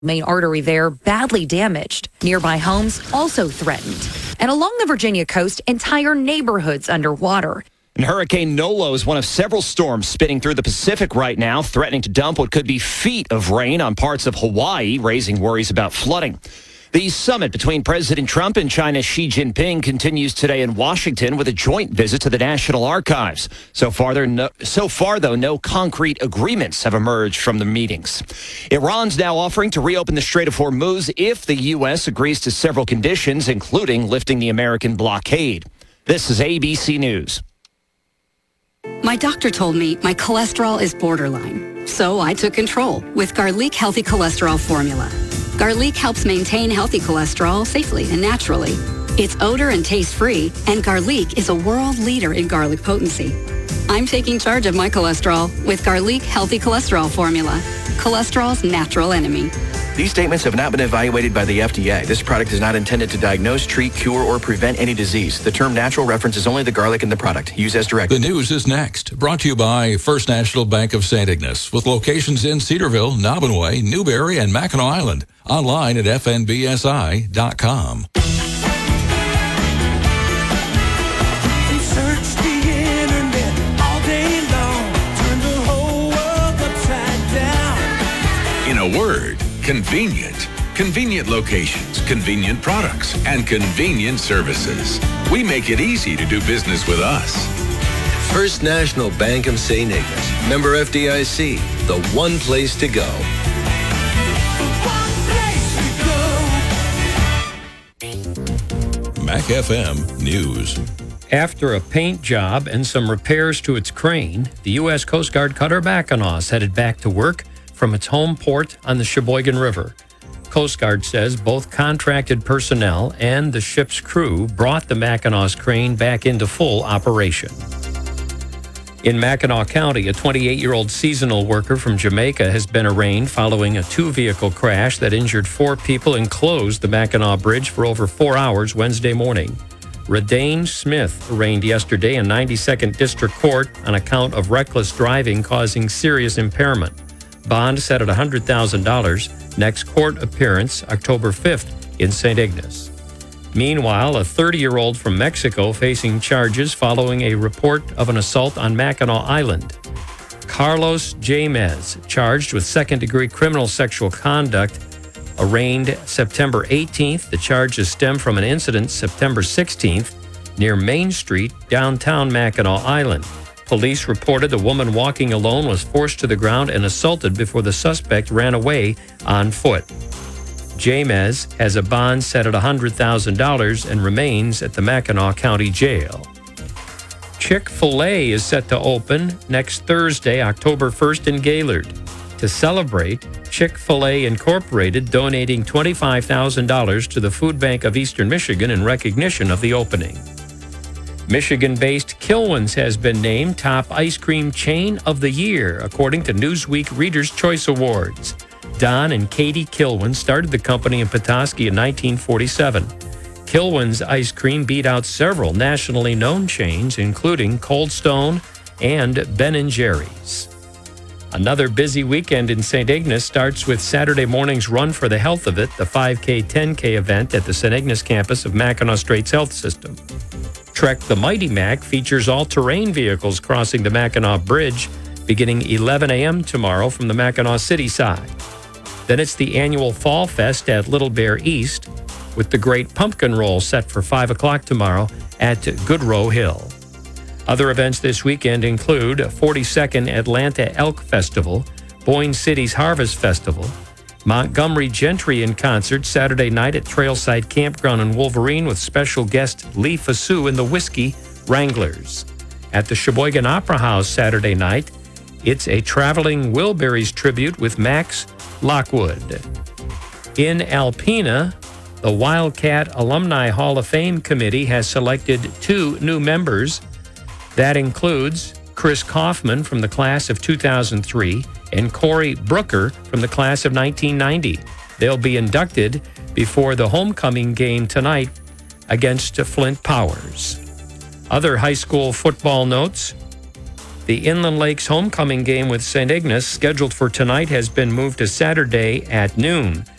main artery there badly damaged. Nearby homes also threatened. And along the Virginia coast, entire neighborhoods underwater. And Hurricane Nolo is one of several storms spinning through the Pacific right now, threatening to dump what could be feet of rain on parts of Hawaii, raising worries about flooding. The summit between President Trump and China's Xi Jinping continues today in Washington with a joint visit to the National Archives. So far, though, no concrete agreements have emerged from the meetings. Iran's now offering to reopen the Strait of Hormuz if the U.S. agrees to several conditions, including lifting the American blockade. This is ABC News. My doctor told me my cholesterol is borderline, so I took control with Garlic Healthy Cholesterol Formula. Garlic helps maintain healthy cholesterol safely and naturally. It's odor and taste-free, and Garlic is a world leader in garlic potency. I'm taking charge of my cholesterol with Garlic Healthy Cholesterol Formula, cholesterol's natural enemy. These statements have not been evaluated by the FDA. This product is not intended to diagnose, treat, cure, or prevent any disease. The term natural references only the garlic in the product. Use as directed. The news is next. Brought to you by First National Bank of St. Ignace, with locations in Cedarville, Nobbinway, Newberry, and Mackinac Island. Online at fnbsi.com. In a word, convenient. Convenient locations, convenient products, and convenient services. We make it easy to do business with us. First National Bank of St. Ignace. Member FDIC. The one place to go. Mac FM News. After a paint job and some repairs to its crane, the U.S. Coast Guard cutter Mackinac headed back to work from its home port on the Sheboygan River. Coast Guard says both contracted personnel and the ship's crew brought the Mackinac crane back into full operation. In Mackinac County, a 28-year-old seasonal worker from Jamaica has been arraigned following a two-vehicle crash that injured 4 people and closed the Mackinac Bridge for over 4 hours Wednesday morning. Radane Smith arraigned yesterday in 92nd District Court on account of reckless driving causing serious impairment. Bond set at $100,000. Next court appearance October 5th in St. Ignace. Meanwhile, a 30-year-old from Mexico facing charges following a report of an assault on Mackinac Island. Carlos Jamez, charged with second-degree criminal sexual conduct, arraigned September 18th. The charges stem from an incident September 16th near Main Street, downtown Mackinac Island. Police reported the woman walking alone was forced to the ground and assaulted before the suspect ran away on foot. Jamez has a bond set at $100,000 and remains at the Mackinac County Jail. Chick-fil-A is set to open next Thursday, October 1st in Gaylord. To celebrate, Chick-fil-A Incorporated donating $25,000 to the Food Bank of Eastern Michigan in recognition of the opening. Michigan-based Kilwins has been named top ice cream chain of the year, according to Newsweek Reader's Choice Awards. Don and Katie Kilwin started the company in Petoskey in 1947. Kilwin's ice cream beat out several nationally known chains, including Cold Stone and Ben & Jerry's. Another busy weekend in St. Ignace starts with Saturday morning's Run for the Health of It, the 5K, 10K event at the St. Ignace campus of Mackinac Straits Health System. Trek the Mighty Mac features all-terrain vehicles crossing the Mackinac Bridge beginning 11 a.m. tomorrow from the Mackinac City side. Then it's the annual Fall Fest at Little Bear East, with the Great Pumpkin Roll set for 5 o'clock tomorrow at Goodrow Hill. Other events this weekend include 42nd Atlanta Elk Festival, Boyne City's Harvest Festival, Montgomery Gentry in concert Saturday night at Trailside Campground in Wolverine with special guest Lee Fasu and the Whiskey Wranglers. At the Sheboygan Opera House Saturday night, it's a traveling Wilburys tribute with Max Lockwood. In Alpena, the Wildcat Alumni Hall of Fame Committee has selected 2 new members. That includes Chris Kaufman from the class of 2003 and Corey Brooker from the class of 1990. They'll be inducted before the homecoming game tonight against Flint Powers. Other high school football notes. The Inland Lakes homecoming game with St. Ignace, scheduled for tonight, has been moved to Saturday at noon.